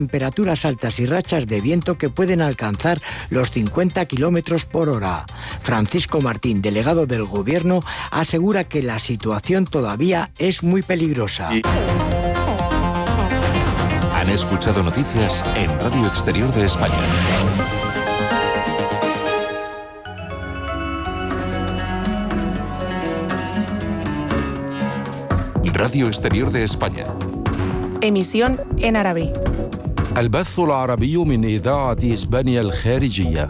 temperaturas altas y rachas de viento que pueden alcanzar los 50 kilómetros por hora. Francisco Martín, delegado del Gobierno, asegura que la situación todavía es muy peligrosa. Han escuchado noticias en Radio Exterior de España. Radio Exterior de España. Emisión en árabe. البث العربي من إذاعة إسبانيا الخارجية.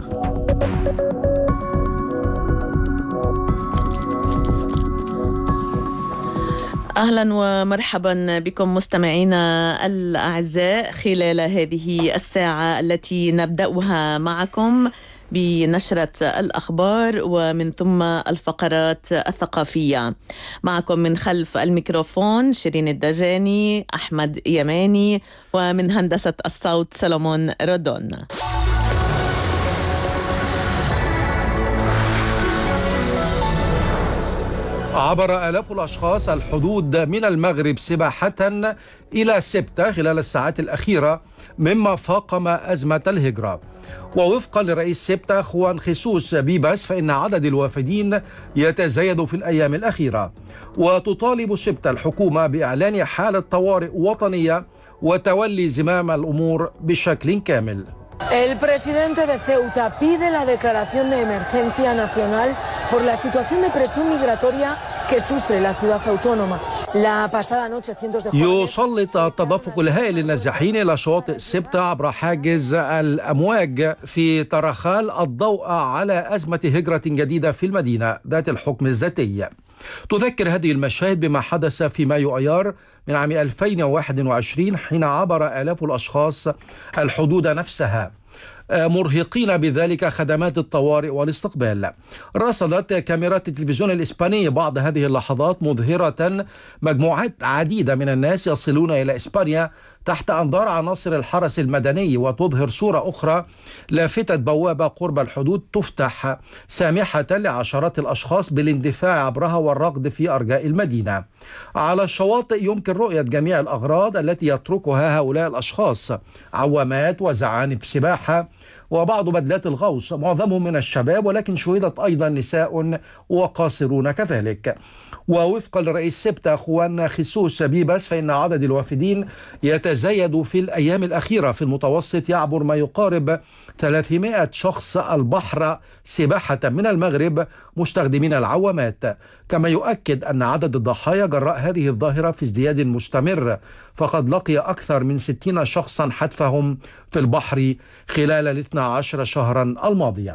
أهلا ومرحبا بكم مستمعينا الأعزاء خلال هذه الساعة التي نبدأها معكم بنشرة الأخبار ومن ثم الفقرات الثقافية. معكم من خلف الميكروفون شيرين الدجاني، أحمد يماني، ومن هندسة الصوت سلمون رودون. عبر آلاف الأشخاص الحدود من المغرب سباحة إلى سبتة خلال الساعات الأخيرة مما فاقم أزمة الهجرة. ووفقا لرئيس سبتة خوان خيسوس بيباس فإن عدد الوافدين يتزايد في الأيام الأخيرة، وتطالب سبتة الحكومة بإعلان حالة طوارئ وطنية وتولي زمام الأمور بشكل كامل. El presidente de Ceuta pide la declaración de emergencia nacional por la situación de presión migratoria que sufre la ciudad autónoma. La pasada noche cientos de jóvenes يسلط التدفق الهائل للنازحين إلى شواطئ سبتة عبر حاجز الأمواج في ترخال الضوء على أزمة هجرة جديدة في المدينة ذات الحكم الذاتي. تذكر هذه المشاهد بما حدث في مايو أيار من عام 2021 حين عبر آلاف الأشخاص الحدود نفسها مرهقين بذلك خدمات الطوارئ والاستقبال. رصدت كاميرات التلفزيون الإسباني بعض هذه اللحظات مظهرة مجموعات عديدة من الناس يصلون إلى إسبانيا تحت أنظار عناصر الحرس المدني، وتظهر صورة أخرى لافتة بوابة قرب الحدود تفتح سامحة لعشرات الأشخاص بالاندفاع عبرها والركض في أرجاء المدينة. على الشواطئ يمكن رؤية جميع الأغراض التي يتركها هؤلاء الأشخاص: عوامات وزعانف سباحة وبعض بدلات الغوص، معظمهم من الشباب، ولكن شهدت أيضا نساء وقاصرون كذلك. ووفقا لرئيس سبتة خوان خيسوس بيباس فإن عدد الوافدين يتزايد في الأيام الأخيرة، في المتوسط يعبر ما يقارب 300 شخص البحر سباحة من المغرب مستخدمين العوامات. كما يؤكد أن عدد الضحايا جراء هذه الظاهرة في ازدياد مستمر، فقد لقي أكثر من 60 شخصا حتفهم في البحر خلال 12 شهرا الماضية.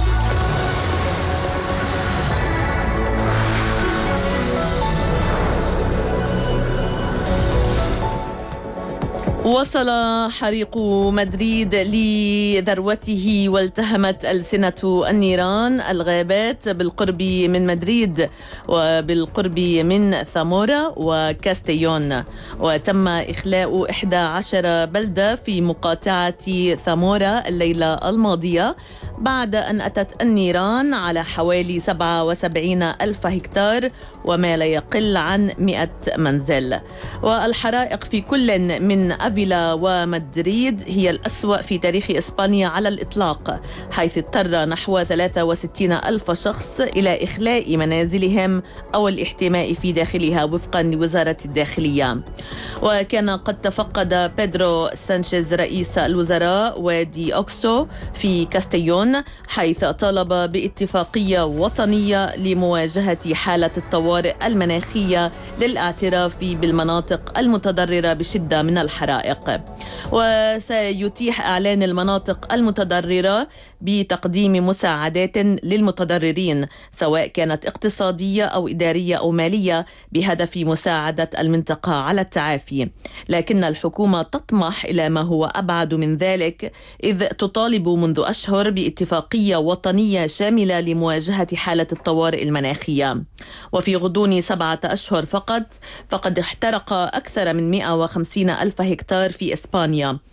وصل حريق مدريد لذروته والتهمت ألسنة النيران الغابات بالقرب من مدريد وبالقرب من ثامورا وكاستيون، وتم إخلاء 11 بلدة في مقاطعة ثامورا الليلة الماضية بعد أن أتت النيران على حوالي 77 ألف هكتار وما لا يقل عن 100 منزل. والحرائق في كل من أفيلا ومدريد هي الأسوأ في تاريخ إسبانيا على الإطلاق، حيث اضطر نحو 63 ألف شخص إلى إخلاء منازلهم أو الاحتماء في داخلها وفقا لوزارة الداخلية. وكان قد تفقد بيدرو سانشيز رئيس الوزراء وادي أوكسو في كاستيون، حيث طالب باتفاقية وطنية لمواجهة حالة الطوارئ المناخية للاعتراف بالمناطق المتضررة بشدة من الحرائق. وسيتيح إعلان المناطق المتضررة بتقديم مساعدات للمتضررين سواء كانت اقتصادية أو إدارية أو مالية بهدف مساعدة المنطقة على التعافي. لكن الحكومة تطمح إلى ما هو أبعد من ذلك، إذ تطالب منذ أشهر باتفاقية وطنية شاملة لمواجهة حالة الطوارئ المناخية. وفي غضون 7 أشهر فقط فقد احترق أكثر من 150 ألف هكتار في إسبانيا،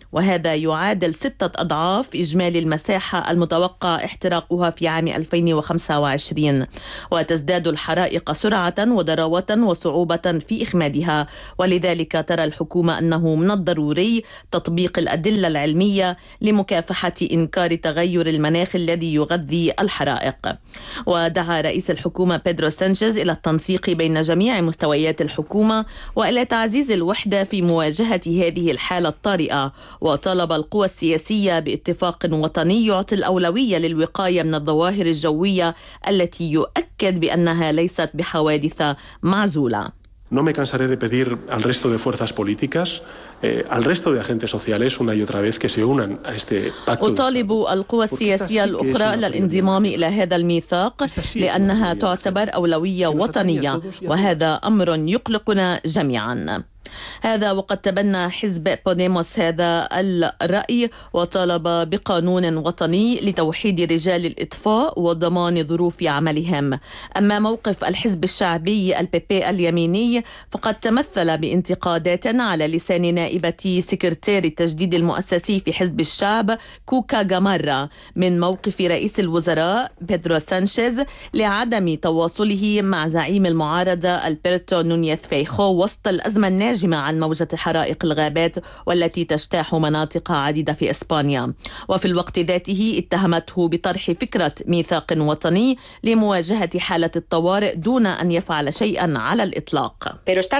وهذا يعادل 6 أضعاف إجمالي المساحة المتوقع احتراقها في عام 2025. وتزداد الحرائق سرعة وضراوة وصعوبة في إخمادها، ولذلك ترى الحكومة أنه من الضروري تطبيق الأدلة العلمية لمكافحة إنكار تغير المناخ الذي يغذي الحرائق. ودعا رئيس الحكومة بيدرو سانشيز إلى التنسيق بين جميع مستويات الحكومة وإلى تعزيز الوحدة في مواجهة هذه الحالة الطارئة، وطالب القوى السياسية باتفاق وطني يعطي الأولوية للوقاية من الظواهر الجوية التي يؤكد بأنها ليست بحوادث معزولة. No me cansaré de pedir al resto de fuerzas políticas, al resto de agentes sociales una y otra vez que se unan a este pacto. أطالب القوى السياسية الأخرى للانضمام إلى هذا الميثاق لأنها تعتبر أولوية وطنية، وهذا أمر يقلقنا جميعا. هذا وقد تبنى حزب بوديموس هذا الرأي وطالب بقانون وطني لتوحيد رجال الإطفاء وضمان ظروف عملهم. أما موقف الحزب الشعبي البيبي اليميني فقد تمثل بانتقادات على لسان نائبة سكرتير التجديد المؤسسي في حزب الشعب كوكا جامارا من موقف رئيس الوزراء بيدرو سانشيز لعدم تواصله مع زعيم المعارضة ألبرتو نونيز فيخو وسط الأزمة الناجمة عن موجة حرائق الغابات والتي تجتاح مناطق عديدة في إسبانيا. وفي الوقت ذاته اتهمته بطرح فكرة ميثاق وطني لمواجهة حالة الطوارئ دون أن يفعل شيئا على الإطلاق.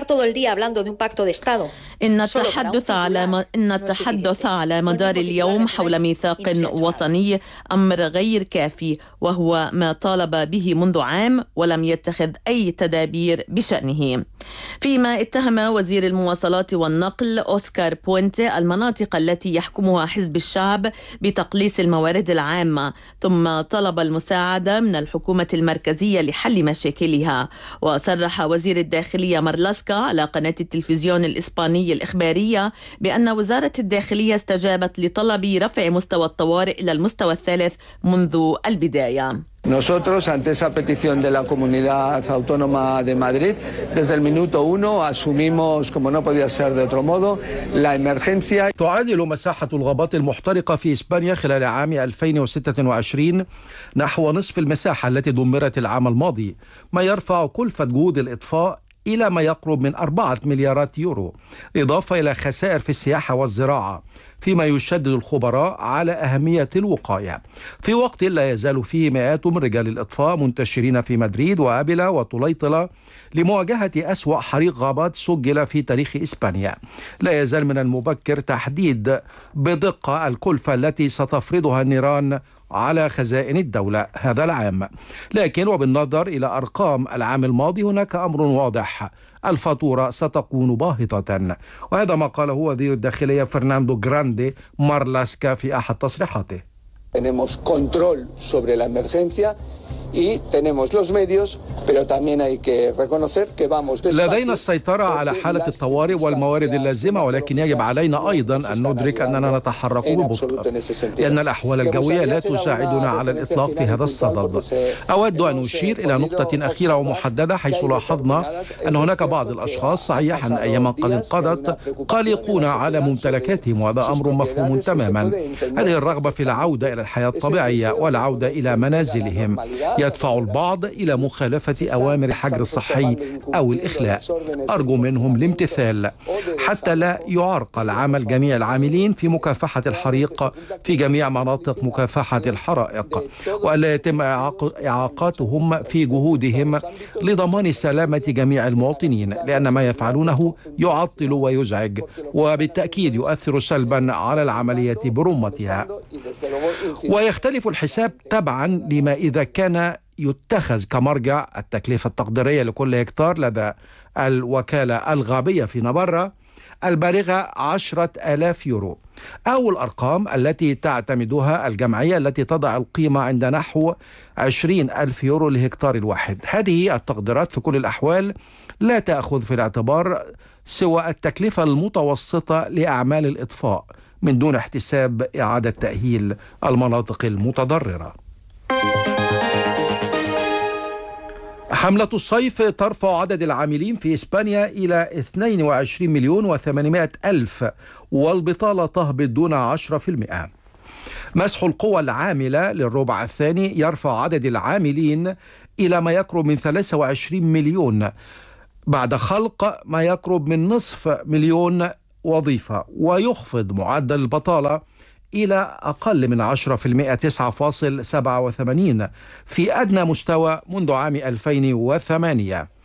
إن التحدث على مدار اليوم حول ميثاق وطني أمر غير كافي، وهو ما طالب به منذ عام ولم يتخذ أي تدابير بشأنه. فيما اتهم وزير المواصلات والنقل أوسكار بوينتي المناطق التي يحكمها حزب الشعب بتقليص الموارد العامة، ثم طلب المساعدة من الحكومة المركزية لحل مشاكلها. وصرح وزير الداخلية مارلاسكا على قناة التلفزيون الإسباني الإخبارية بأن وزارة الداخلية استجابت لطلب رفع مستوى الطوارئ إلى المستوى الثالث منذ البداية. Nosotros, ante esa petición de la Comunidad Autónoma de Madrid, desde el minuto 1 asumimos, como no podía ser de otro modo, la emergencia. تعادل مساحة الغابات المحترقة في إسبانيا خلال عام 2026 نحو نصف المساحة التي دمرت العام الماضي، ما يرفع كلفة جهود الإطفاء إلى ما يقرب من 4 مليارات يورو، إضافة إلى خسائر في السياحة والزراعة، فيما يشدد الخبراء على أهمية الوقاية في وقت لا يزال فيه مئات من رجال الإطفاء منتشرين في مدريد وأبيلا وطليطلة لمواجهة أسوأ حريق غابات سجل في تاريخ إسبانيا. لا يزال من المبكر تحديد بدقة الكلفة التي ستفرضها النيران على خزائن الدولة هذا العام، لكن وبالنظر إلى أرقام العام الماضي هناك أمر واضح: الفاتورة ستكون باهظة. وهذا ما قاله وزير الداخلية فرناندو غراندي مارلاسكا في أحد تصريحاته. Tenemos control sobre la emergencia y tenemos los medios, pero también hay que reconocer que vamos despacio. لدينا السيطرة على حالة الطوارئ والموارد اللازمة، ولكن يجب علينا أيضا أن ندرك أننا نتحرك ببطء، لأن الأحوال الجوية لا تساعدنا على الإطلاق في هذا الصدد. أود أن أشير إلى نقطة أخيرة ومحددة، حيث لاحظنا أن هناك بعض الأشخاص صحيح أن أيام قد انقضت قلقون على ممتلكاتهم، وهذا أمر مفهوم تماما. هذه الرغبة في العودة إلى الحياة الطبيعية والعودة إلى منازلهم يدفع البعض إلى مخالفة أوامر الحجر الصحي أو الإخلاء. أرجو منهم الامتثال حتى لا يعرقل عمل جميع العاملين في مكافحة الحريق في جميع مناطق مكافحة الحرائق، وألا يتم إعاقاتهم في جهودهم لضمان سلامة جميع المواطنين، لأن ما يفعلونه يعطل ويزعج وبالتأكيد يؤثر سلبا على العملية برمتها. ويختلف الحساب تبعا لما إذا كان يتخذ كمرجع التكلفة التقديرية لكل هكتار لدى الوكالة الغابية في نافارا البالغة 10,000 يورو، أو الأرقام التي تعتمدها الجمعية التي تضع القيمة عند نحو 20,000 يورو لهكتار الواحد. هذه التقديرات في كل الأحوال لا تأخذ في الاعتبار سوى التكلفة المتوسطة لأعمال الإطفاء من دون احتساب إعادة تأهيل المناطق المتضررة. حملة الصيف ترفع عدد العاملين في إسبانيا إلى 22,800,000 والبطالة تهبط دون 10%. مسح القوى العاملة للربع الثاني يرفع عدد العاملين إلى ما يقرب من 23 مليون بعد خلق ما يقرب من نصف مليون وظيفة، ويخفض معدل البطالة إلى أقل من 10%، 9.87 في أدنى مستوى منذ عام 2008.